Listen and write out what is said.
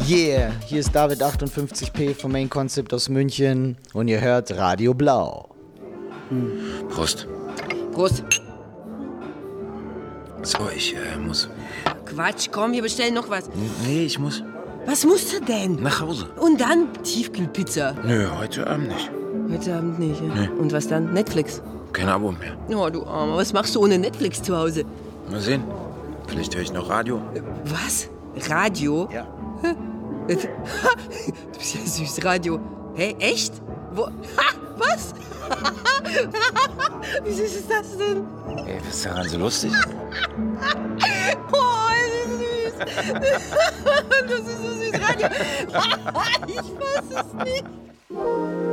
Yeah, hier ist David 58P vom Main Concept aus München und ihr hört Radio Blau. Prost. Prost. So, ich muss. Quatsch, komm, wir bestellen noch was. Nee, ich muss Was musst du denn? nach Hause. Und dann Tiefkühlpizza. Nö, heute Abend nicht. Heute Abend nicht, ja? Nee. Und was dann? Netflix? Kein Abo mehr. Oh, du Armer, was machst du ohne Netflix zu Hause? Mal sehen. Vielleicht höre ich noch Radio. Was? Radio? Ja. Du bist ja süß, Radio. Hä, echt? Wo? Ha, was? Wie süß ist das denn? Ey, was ist daran so lustig? Oh, das ist süß. Das ist so süß, Radio. Ich weiß es nicht.